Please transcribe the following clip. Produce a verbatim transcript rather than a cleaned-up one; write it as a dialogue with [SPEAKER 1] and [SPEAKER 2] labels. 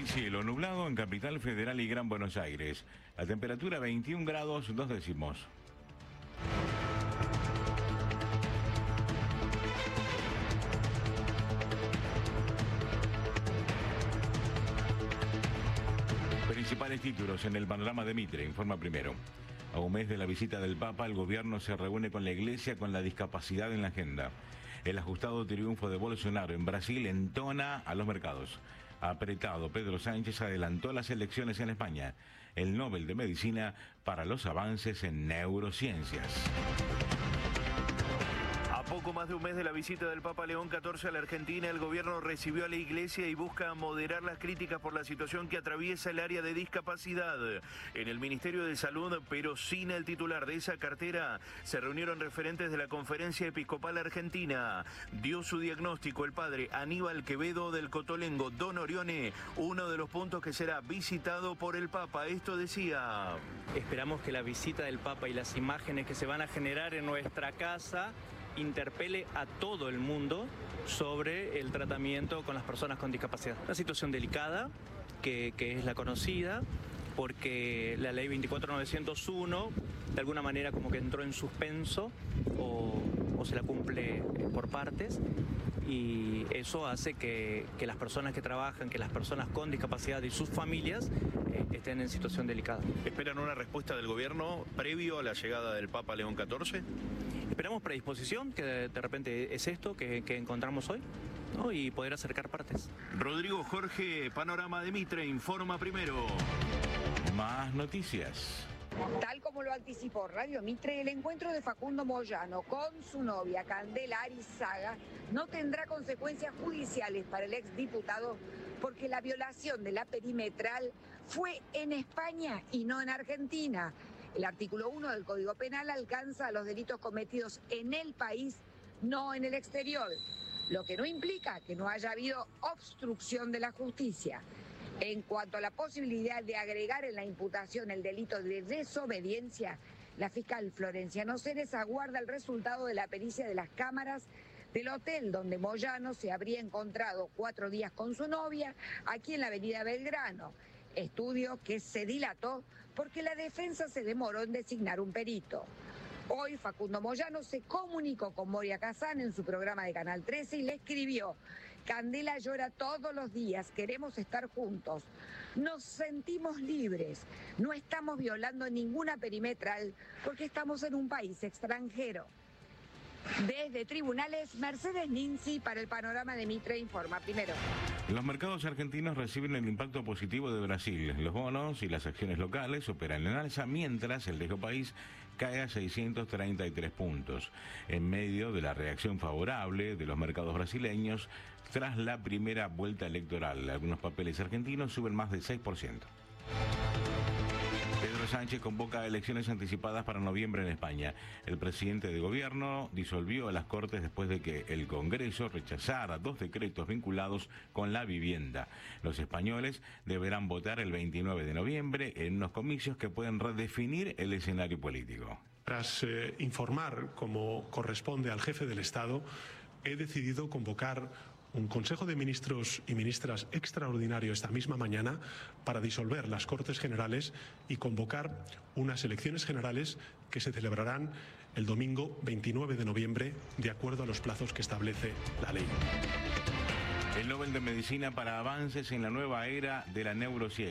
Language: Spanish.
[SPEAKER 1] cielo nublado en Capital Federal y Gran Buenos Aires. La temperatura veintiún grados dos décimos. Principales títulos en el panorama de Mitre, informa primero. A un mes de la visita del Papa, el gobierno se reúne con la Iglesia con la discapacidad en la agenda. El ajustado triunfo de Bolsonaro en Brasil entona a los mercados. Apretado, Pedro Sánchez adelantó las elecciones en España. El Nobel de Medicina para los avances en neurociencias.
[SPEAKER 2] A poco más de un mes de la visita del Papa León catorce a la Argentina, el gobierno recibió a la Iglesia y busca moderar las críticas por la situación que atraviesa el área de discapacidad. En el Ministerio de Salud, pero sin el titular de esa cartera, se reunieron referentes de la Conferencia Episcopal Argentina. Dio su diagnóstico el padre Aníbal Quevedo del Cotolengo, Don Orione, uno de los puntos que será visitado por el Papa. Esto decía:
[SPEAKER 3] esperamos que la visita del Papa y las imágenes que se van a generar en nuestra casa interpele a todo el mundo sobre el tratamiento con las personas con discapacidad. Una situación delicada, que, que es la conocida, porque la ley veinticuatro mil novecientos uno de alguna manera como que entró en suspenso o, o se la cumple por partes, y eso hace que, que las personas que trabajan, que las personas con discapacidad y sus familias eh, estén en situación delicada.
[SPEAKER 2] ¿Esperan una respuesta del gobierno previo a la llegada del Papa León catorce?
[SPEAKER 3] Esperamos predisposición, que de, de repente es esto que, que encontramos hoy, ¿no? Y poder acercar partes.
[SPEAKER 2] Rodrigo Jorge, Panorama de Mitre, informa primero.
[SPEAKER 1] Más noticias.
[SPEAKER 4] Tal como lo anticipó Radio Mitre, el encuentro de Facundo Moyano con su novia Candela Arizaga no tendrá consecuencias judiciales para el exdiputado, porque la violación de la perimetral fue en España y no en Argentina. El artículo uno del Código Penal alcanza a los delitos cometidos en el país, no en el exterior, lo que no implica que no haya habido obstrucción de la justicia. En cuanto a la posibilidad de agregar en la imputación el delito de desobediencia, la fiscal Florencia Noceres aguarda el resultado de la pericia de las cámaras del hotel donde Moyano se habría encontrado cuatro días con su novia, aquí en la avenida Belgrano. Estudio que se dilató porque la defensa se demoró en designar un perito. Hoy Facundo Moyano se comunicó con Moria Kazán en su programa de Canal trece y le escribió: Candela llora todos los días, queremos estar juntos, nos sentimos libres, no estamos violando ninguna perimetral porque estamos en un país extranjero. Desde tribunales, Mercedes Ninzi para el Panorama de Mitre, informa primero.
[SPEAKER 1] Los mercados argentinos reciben el impacto positivo de Brasil. Los bonos y las acciones locales operan en alza, mientras el riesgo país cae a seiscientos treinta y tres puntos, en medio de la reacción favorable de los mercados brasileños tras la primera vuelta electoral. Algunos papeles argentinos suben más del seis por ciento. Pedro Sánchez convoca elecciones anticipadas para noviembre en España. El presidente de gobierno disolvió a las Cortes después de que el Congreso rechazara dos decretos vinculados con la vivienda. Los españoles deberán votar el veintinueve de noviembre en unos comicios que pueden redefinir el escenario político.
[SPEAKER 5] Tras eh, informar, como corresponde al jefe del Estado, he decidido convocar un Consejo de Ministros y Ministras extraordinario esta misma mañana para disolver las Cortes Generales y convocar unas elecciones generales que se celebrarán el domingo veintinueve de noviembre, de acuerdo a los plazos que establece la ley.
[SPEAKER 1] El Nobel de Medicina para avances en la nueva era de la neurociencia.